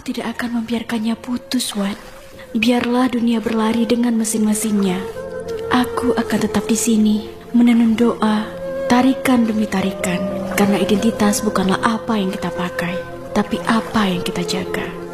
tidak akan membiarkannya putus, Wan. Biarlah dunia berlari dengan mesin-mesinnya. Aku akan tetap di sini, menenun doa, tarikan demi tarikan. Karena identitas bukanlah apa yang kita pakai, tapi apa yang kita jaga.